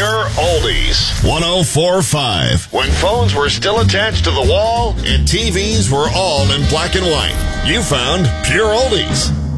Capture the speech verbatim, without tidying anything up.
Pure Oldies. one oh four point five. When phones were still attached to the wall and T Vs were all in black and white, you found Pure Oldies.